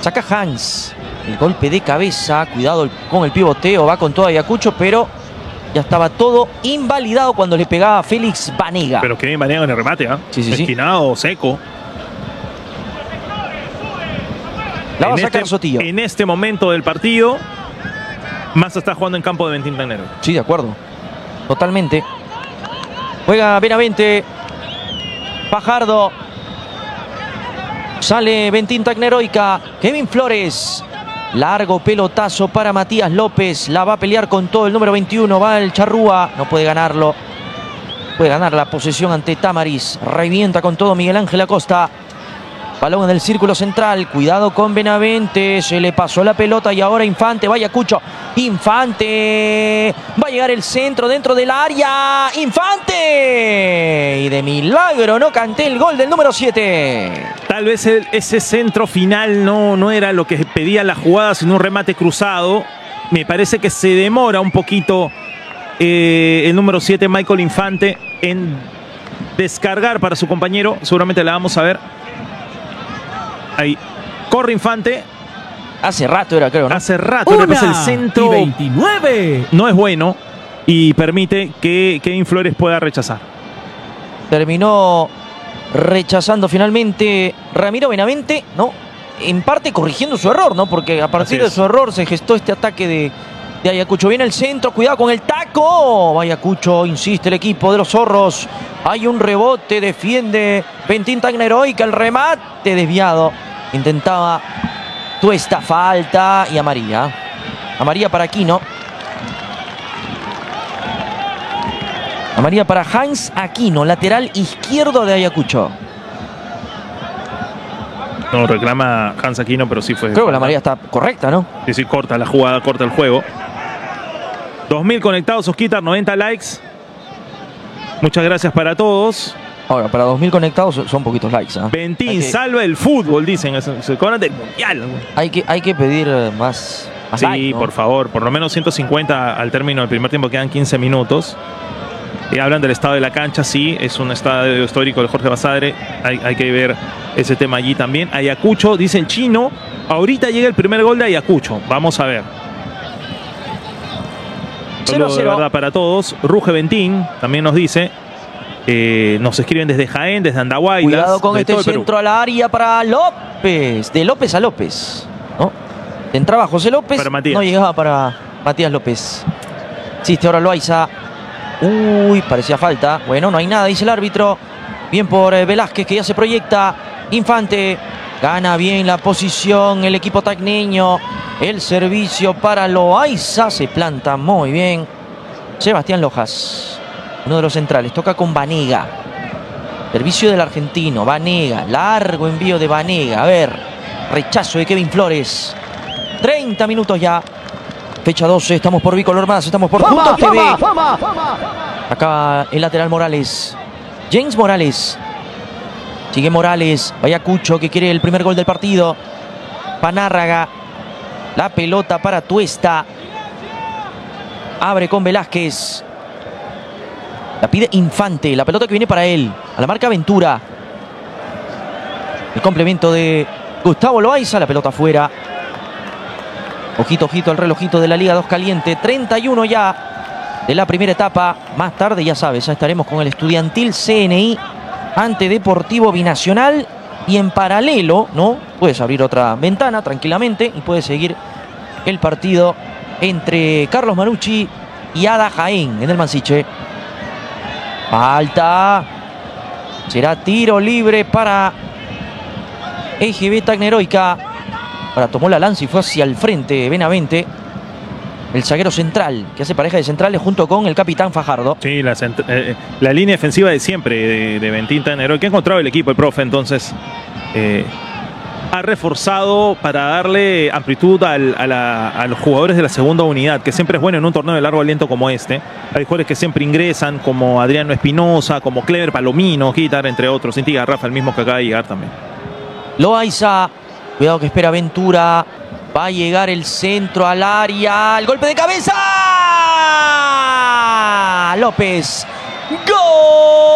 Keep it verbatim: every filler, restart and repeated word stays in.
Saca Hans. El golpe de cabeza. Cuidado con el pivoteo. Va con todo Ayacucho, pero ya estaba todo invalidado cuando le pegaba Félix Banega. Pero qué bien Banega en el remate, ¿ah? ¿eh? Sí, sí, Esquinado, sí. seco. La va a en sacar este, Sotillo. En este momento del partido, Massa está jugando en campo de Bentín Tagneroy. Sí, de acuerdo. Totalmente. Juega Benavente. Fajardo. Sale Bentín Tagneroica. Kevin Flores. Largo pelotazo para Matías López. La va a pelear con todo el número veintiuno. Va el Charrúa. No puede ganarlo. Puede ganar la posesión ante Tamariz. Revienta con todo Miguel Ángel Acosta. Balón en el círculo central. Cuidado con Benavente. Se le pasó la pelota y ahora Infante. Vaya Cucho. Infante. Va a llegar el centro dentro del área. Infante. Y de milagro no canté el gol del número siete. Tal vez el, ese centro final no, no era lo que pedía la jugada, sino un remate cruzado. Me parece que se demora un poquito eh, el número siete, Michael Infante, en descargar para su compañero. Seguramente la vamos a ver. Ahí. Corre Infante. Hace rato era, creo, ¿no? Hace rato. Una El centro y veintinueve. no es bueno y permite que Kevin Flores pueda rechazar. Terminó rechazando finalmente Ramiro Benavente, ¿no? En parte corrigiendo su error, ¿no? Porque a partir de su error se gestó este ataque de, de Ayacucho. Viene el centro, cuidado con el taco. Ayacucho, insiste el equipo de los zorros. Hay un rebote, defiende Bentín Tagneroica, el remate desviado. Intentaba Tuesta, falta y amarilla. Amarilla para Aquino. Amarilla para Hans Aquino, lateral izquierdo de Ayacucho. No, reclama Hans Aquino, pero sí fue... Creo que la amarilla está correcta, ¿no? Sí, sí, corta la jugada, corta el juego. dos mil conectados, Osquitar, noventa likes. Muchas gracias para todos. Ahora, para dos mil conectados son poquitos likes. ¿eh? Bentín que, salva el fútbol, dicen. Se cobran del mundial. Hay que, hay que pedir más, más Sí, like, ¿no? por favor. Por lo menos ciento cincuenta al término del primer tiempo. Quedan quince minutos. Y hablan del estado de la cancha. Sí, es un estadio histórico de Jorge Basadre. Hay, hay que ver ese tema allí también. Ayacucho, dice el chino. Ahorita llega el primer gol de Ayacucho. Vamos a ver. cero Solo de verdad para todos. Ruge Bentín también nos dice. Eh, nos escriben desde Jaén, desde Andahuaylas. Cuidado con este todo centro a la área para López. De López a López, ¿no? Entraba José López, para Matías. No llegaba para Matías López. Existe ahora Loaiza. Uy, parecía falta. Bueno, no hay nada, dice el árbitro. Bien por eh, Velázquez, que ya se proyecta. Infante gana bien la posición el equipo tacneño. El servicio para Loaiza. Se planta muy bien Sebastián Lojas, uno de los centrales. Toca con Banega. Servicio del argentino. Banega. Largo envío de Banega. A ver. Rechazo de Kevin Flores. treinta minutos ya. Fecha doce. Estamos por Bicolor Más. Estamos por Punto T V. Acá el lateral Morales. James Morales. Sigue Morales. Ayacucho que quiere el primer gol del partido. Panárraga. La pelota para Tuesta. Abre con Velázquez. La pide Infante. La pelota que viene para él. A la marca Ventura. El complemento de Gustavo Loaiza. La pelota afuera. Ojito, ojito al relojito de la Liga dos Caliente. treinta y uno ya de la primera etapa. Más tarde, ya sabes, ya estaremos con el Estudiantil C N I ante Deportivo Binacional. Y en paralelo, ¿no? Puedes abrir otra ventana tranquilamente y puedes seguir el partido entre Carlos Manucci y Ada Jaén en el Mansiche. Falta. Será tiro libre para E G B Tagneroica. Ahora tomó la lanza y fue hacia el frente Benavente. El zaguero central, que hace pareja de centrales junto con el capitán Fajardo. Sí, la, eh, la línea defensiva de siempre de, de Bentín Tagneroica, que ha encontrado el equipo, el profe, entonces eh, ha reforzado para darle amplitud al, a, la, a los jugadores de la segunda unidad, que siempre es bueno en un torneo de largo aliento como este. Hay jugadores que siempre ingresan, como Adriano Espinosa, como Clever Palomino, Guitar, entre otros. Cintiga Rafa, el mismo que acaba de llegar también. Loaiza, cuidado que espera Ventura. Va a llegar el centro al área. El golpe de cabeza. López. ¡Gol!